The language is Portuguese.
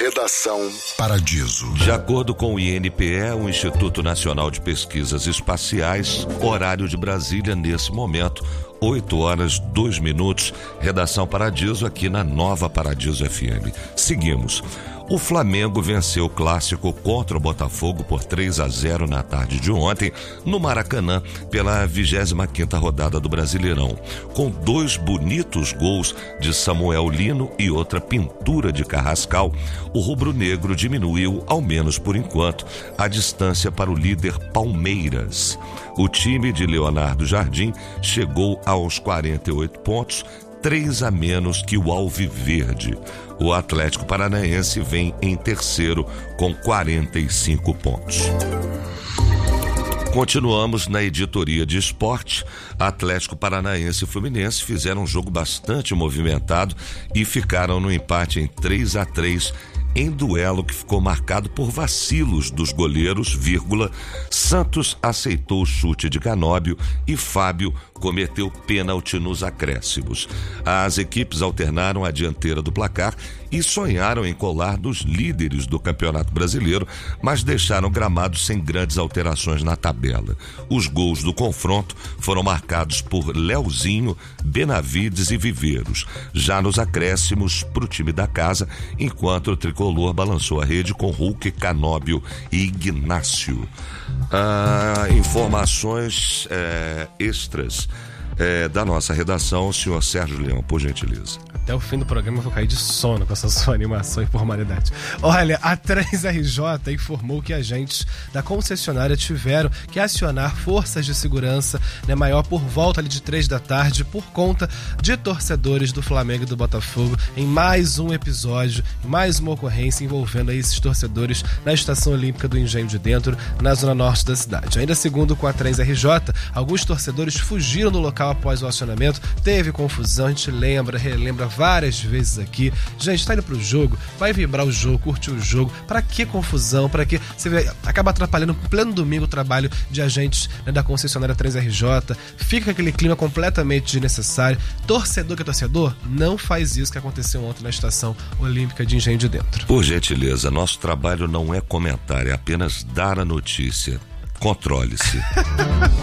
Redação Paradiso. De acordo com o INPE, o Instituto Nacional de Pesquisas Espaciais, horário de Brasília nesse momento, 8h02. Redação Paradiso aqui na Nova Paradiso FM. Seguimos. O Flamengo venceu o clássico contra o Botafogo por 3-0 na tarde de ontem, no Maracanã, pela 25ª rodada do Brasileirão. Com 2 bonitos gols de Samuel Lino e outra pintura de Carrascal, o rubro-negro diminuiu, ao menos por enquanto, a distância para o líder Palmeiras. O time de Leonardo Jardim chegou aos 48 pontos, 3 a menos que o Alviverde. O Atlético Paranaense vem em terceiro com 45 pontos. Continuamos na editoria de esporte. Atlético Paranaense e Fluminense fizeram um jogo bastante movimentado e ficaram no empate em 3-3, em duelo que ficou marcado por vacilos dos goleiros, Santos aceitou o chute de Canóbio e Fábio cometeu pênalti nos acréscimos. As equipes alternaram a dianteira do placar e sonharam em colar dos líderes do Campeonato Brasileiro, mas deixaram o gramado sem grandes alterações na tabela. Os gols do confronto foram marcados por Leozinho, Benavides e Viveiros. Já nos acréscimos, para o time da casa, enquanto o tricolor balançou a rede com Hulk, Canóbio e Ignácio. Informações extras da nossa redação, o senhor Sérgio Leão, por gentileza. Até o fim do programa eu vou cair de sono com essa sua animação e formalidade. Olha, a 3RJ informou que agentes da concessionária tiveram que acionar forças de segurança, maior por volta ali de 3 da tarde, por conta de torcedores do Flamengo e do Botafogo, em mais um episódio, mais uma ocorrência envolvendo aí esses torcedores na Estação Olímpica do Engenho de Dentro, na zona norte da cidade. Ainda segundo com a 3RJ, alguns torcedores fugiram do local após o acionamento, teve confusão, a gente relembra várias vezes aqui. Gente, tá indo pro jogo, vai vibrar o jogo, curtir o jogo, pra que confusão, pra que você acaba atrapalhando em pleno domingo o trabalho de agentes da concessionária 3RJ, fica aquele clima completamente desnecessário. Torcedor que é torcedor, não faz isso que aconteceu ontem na Estação Olímpica de Engenho de Dentro. Por gentileza, nosso trabalho não é comentar, é apenas dar a notícia. Controle-se.